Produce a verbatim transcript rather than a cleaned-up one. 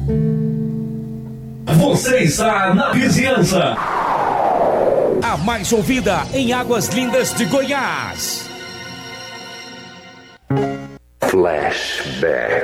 Você está na vizinhança. A mais ouvida em Águas Lindas de Goiás. Flashback.